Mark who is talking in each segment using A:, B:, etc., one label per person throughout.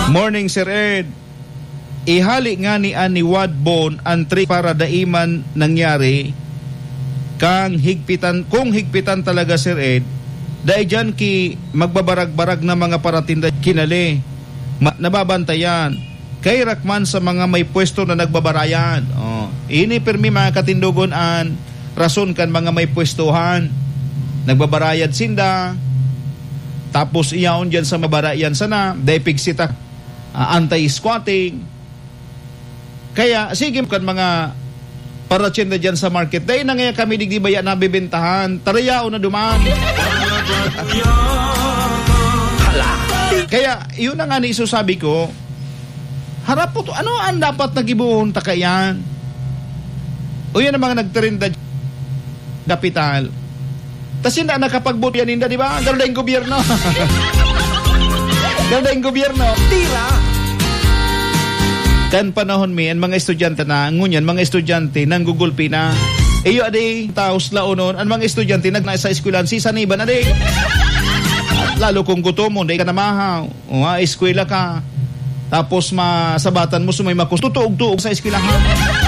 A: Morning, Sir Ed. Ihali nga ni Wadbon ang trick para daiman nangyari kung higpitan talaga, Sir Ed, dahil dyan magbabarag-barag na mga paratinda kinali. Nababantayan. Kay Rakman sa mga may pwesto na nagbabarayan. Ini permi mga katindugon an rason kan mga may pwestuhan. Nagbabarayad sinda. Tapos iyaon dyan sa mabarayan sana. Dahil pigsita anti-squatting. Kaya sige kan mga paratsyenda dyan sa market. Dahil na nga kami digdibaya na bibentahan. Tarayao na dumaan. Kaya yun ang ani sabi ko. Harap po to. Ano ang dapat nagibuhon takayan? O yan ang mga nagterinda kapital. Tas yun na nakapagbuto yan hindi, di ba? Ganda yung gobyerno. Ganda yung gobyerno. Tira! Kan panahon ang mga estudyante na, ngunyan, mga estudyante nang gugulpi na. Iyo adi, taos laonon, ang mga estudyante nasa eskwelahan, si saniban adi. At lalo kung gutom mo, hindi ka namahaw. Eskwela ka. Tapos masabatan mo sumay tutuog-tuog sa eskwelahan.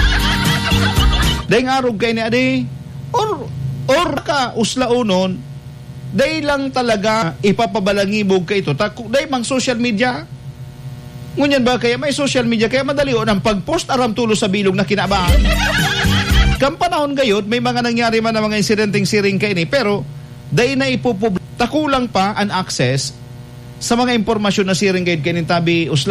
A: Dahil nga arog kayo ni adi. Or ka uslaonon, dahil lang talaga ipapabalangibog ka ito. Dahil mang social media. Ngunyan ba kaya may social media kaya madali o ng pag-post aram tulo sa bilog na kinabaan. Kam panahon gayod may mga nangyari man na mga insidenteng siring kaini pero dahil na ipupublik takulang pa ang access sa mga impormasyon na siring gayod kainin tabi usla